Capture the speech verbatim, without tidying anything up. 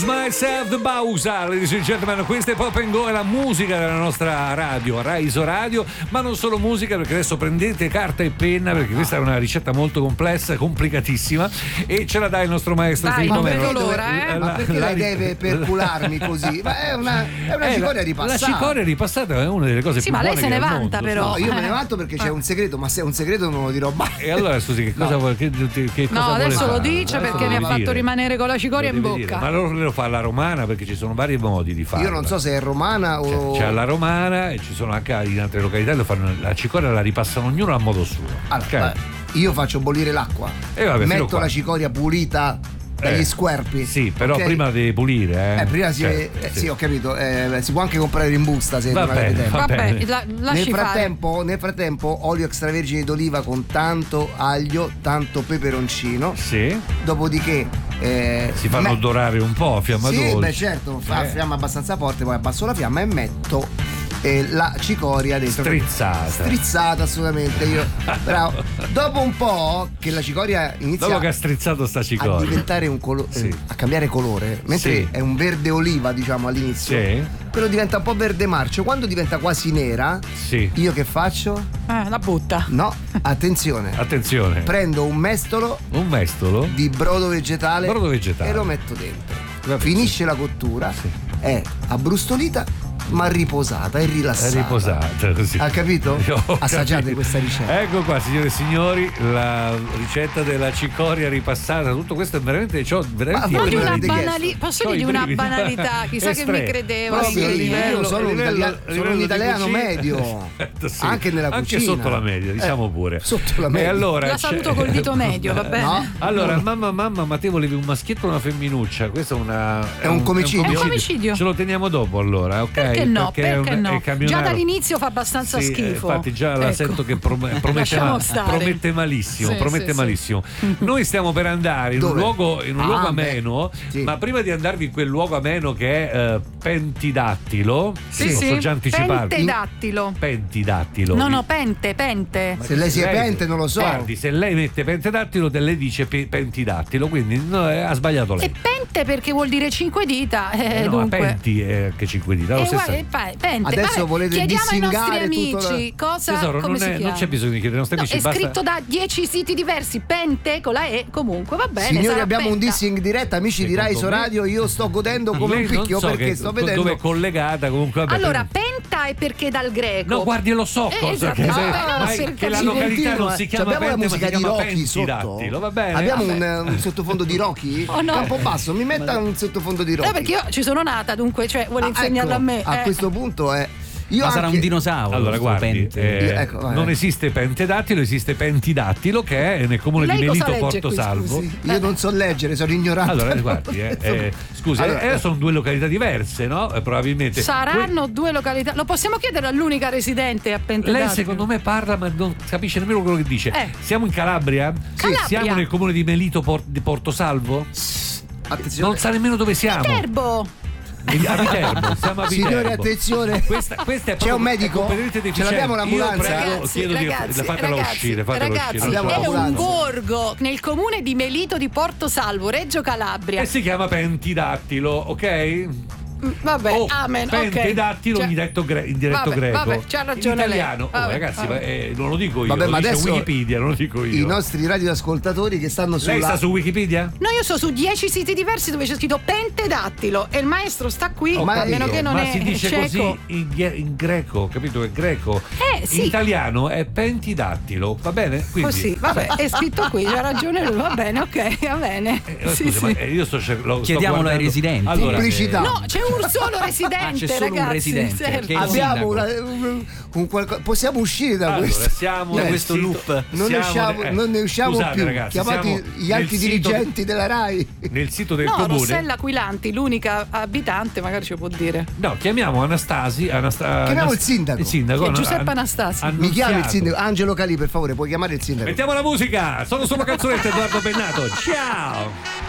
Myself the Bowser, ladies and gentlemen, questa è Pop and Go, è la musica della nostra radio, Raiso Radio, ma non solo musica, perché adesso prendete carta e penna, perché questa è una ricetta molto complessa, complicatissima, e ce la dà il nostro maestro Dai, Filippo ma Melo. perché l'ora, eh? Ma La- perché la- lei deve percularmi così? Ma è una, è una Eh, cicoria la- ripassata. La cicoria ripassata è una delle cose Sì, più ma lei buone se che ne al vanta, mondo. però. No, io me ne Eh. vanto perché c'è un segreto, ma se è un segreto non lo dirò mai. E allora scusi, che cosa vuole? Che, che cosa No, vuole adesso lo fare? dice Adesso perché mi ha deve fatto dire. rimanere con la cicoria Lo in deve bocca. dire. Ma allora lo fa alla romana, perché ci sono vari modi di farlo. Io non so se è romana o. C'è alla romana e ci sono anche in altre località, lo fanno, la cicoria la ripassano ognuno a modo suo. Allora, ok? vabbè, io faccio bollire l'acqua, E vabbè, fino metto qua. la cicoria pulita dagli Eh, squerpi. Sì, però ok? prima devi pulire. Eh, Eh, prima si, Cioè, eh, sì, ho capito, eh, si può anche comprare in busta se Va non avete bene, tempo. va Vabbè, bene. la- Nel lasci fare. frattempo, nel frattempo, olio extravergine d'oliva con tanto aglio, tanto peperoncino. Sì, Dopodiché eh, si fanno me- odorare un po' a fiamma Sì, dolce. beh certo, fa Eh. fiamma abbastanza forte, poi abbasso la fiamma e metto eh, la cicoria dentro. Strizzata. Strizzata assolutamente. Io, bravo. Dopo un po' che la cicoria inizia Dopo che ha strizzato sta a cicoria. diventare un colore, Sì. a cambiare colore, mentre Sì. è un verde oliva, diciamo all'inizio. Sì. Quello diventa un po' verde marcio. Quando diventa quasi nera, Sì. io che faccio? Eh, la butta. No, attenzione. Attenzione. Prendo un mestolo Un mestolo. di brodo vegetale, Brodo vegetale. e lo metto dentro. Va- Finisce la cottura, Sì. è abbrustolita ma riposata e È rilassata. riposata. Sì. Ha capito? Io ho Assaggiate capito. questa ricetta. Ecco qua, signore e signori, la ricetta della cicoria ripassata. Tutto questo è veramente. C'ho veramente Ma Poi di me una l'avete chiesto? banali- posso C'ho dire i di una brividi. banalità, chissà che Estremi. mi credevo. Proprio Sì, io, livello- io sono un, livello- italia- sono livello un di italiano cucina. medio. Sì. Anche nella Anche cucina. sotto la media, diciamo Eh, pure. sotto la media. E allora La c'è- saluto col dito medio, va bene? No. Allora, mamma, mamma, ma te volevi un maschietto o una femminuccia? Questo è una. È un comicidio. È un comicidio. Ce lo teniamo dopo allora, ok? Perché no? Perché è Perché un- no? è camionaro. Già dall'inizio fa abbastanza Sì, schifo. eh, infatti già la Ecco. sento che prom- promette, Lasciamo ma- stare. promette malissimo, Sì, promette sì, sì. malissimo. Noi stiamo per andare in un Dove? luogo, in un Ah, luogo beh, ameno, sì. ma prima di andarvi in quel luogo ameno che è eh, Pentidattilo, Sì, posso sì. già anticipare. Pentidattilo. Pentidattilo. No, no, pente, pente. Se lei si è Lei- pente non lo so. Guardi, se lei mette Pentidattilo, te le dice pe- Pentidattilo, quindi no, eh, ha sbagliato lei. E pente perché vuol dire cinque dita. Eh, Eh no, dunque. Penti è che cinque dita, lo Eh, stesso. guarda, eh, pa- pente. Adesso Vabbè, volete chiediamo ai nostri dissingare tutto amici cosa Tesoro, come non, si è- chiama. non c'è bisogno di chiedere ai nostri No, amici, è basta. scritto da dieci siti diversi, pente con la E, comunque va bene. Signori, sarà abbiamo un penta. dissing diretta, amici di Secondo Raiso me- Radio. Io sto godendo come Lei un non picchio so perché che- sto dove vedendo. è collegata comunque. Vabbè, Allora, per- penta è perché dal greco. No, guardi, lo so Eh, cosa esatto. che, Ah, se- però ma- per che la capire. località non Continua, si eh. chiama Abbiamo la Pente, ma musica si di chiama Rocky sotto. Pentidattilo, va bene. Abbiamo Vabbè. un, un sottofondo di Rocky? Oh, no. Campobasso, mi metta un sottofondo di Rocky. No, perché io ci sono nata, dunque, cioè, vuole Ah, insegnarlo ecco, a me. A eh. questo punto è. Io Ma sarà anche- un dinosauro. Allora, sto guardi, pente. eh, Io- ecco, vai. non esiste Pentedattilo, esiste Pentidattilo, che è nel comune Lei di cosa Melito legge Porto qui, Salvo. Scusi, io non so leggere, sono ignorante. Allora, eh, guardi, eh, eh, scusi, Allora, eh, sono due località diverse, no? Eh, probabilmente. Saranno due località. Lo possiamo chiedere all'unica residente a Pentedattilo? Lei secondo me parla ma non capisce nemmeno quello che dice. Eh. Siamo in Calabria? Calabria. Siamo nel comune di Melito Por- di Porto Salvo? Attenzione. Non sa nemmeno dove siamo. Terbo. A Viterbo, siamo a Viterbo. Signori, attenzione. Questa, questa è C'è proprio- un medico? è completamente Ce deficiente. l'abbiamo l'ambulanza? Io prego, Ragazzi, chiedo di- ragazzi, fatela ragazzi, uscire, fatela ragazzi, uscire. Abbiamo è un l'ambulanza. borgo nel comune di Melito di Porto Salvo, Reggio Calabria. E si chiama Pentidattilo, ok? Mm, Vabbè, Oh, amen. ok. Pentidattilo Cioè- in diretto, gre- in diretto Vabbè, greco. vabbè, c'ha ragione in lei. italiano. Oh, Vabbè, ragazzi, vabbè. ma, eh, non lo dico io, Vabbè, lo ma dice adesso Wikipedia, non lo dico io. I nostri radioascoltatori che stanno sulla. Lei sta su Wikipedia? No, io sto su dieci siti diversi dove c'è scritto Pentedattilo e il maestro sta qui, Ho Ma a capito, meno che non ma è si dice cieco. così in, ghe- in greco, capito? È greco. Eh, sì. In italiano è Pentidattilo, va bene? Quindi, Così, vabbè, è scritto qui, c'ha ragione lui, va bene, ok, va bene. Eh, Sì, scusi, sì. ma eh, io sto cer- lo sto Chiediamolo ai guardando- residenti. Allora, Pubblicità. No, c'è un solo residente, Ah, c'è solo un ragazzi. residente, certo. che- il Abbiamo sindaco. una, un, un qualco- possiamo uscire da Allora, questo. siamo Da nel questo sito- loop. Non ne siamo usciamo, ne- eh, non ne usciamo scusate, più. ragazzi, Chiamati siamo gli nel alti sito- dirigenti della RAI. nel sito del No, comune. Rossella Aquilanti, l'unica abitante, magari ci può dire. No, chiamiamo Anastasi. Anasta- Chiamiamo Anas- il sindaco. Il sindaco. Che è no, Giuseppe an- Anastasi. Mi chiami il annunziato. sindaco. Angelo Cali, per favore, puoi chiamare il sindaco. Mettiamo la musica. Sono solo canzonette, Edoardo Bennato. Ciao.